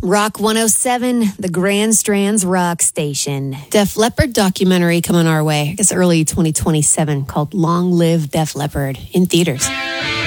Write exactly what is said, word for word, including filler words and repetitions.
Rock one oh seven, the Grand Strands Rock Station. Def Leppard documentary coming our way. It's early twenty twenty-seven called Long Live Def Leppard in theaters.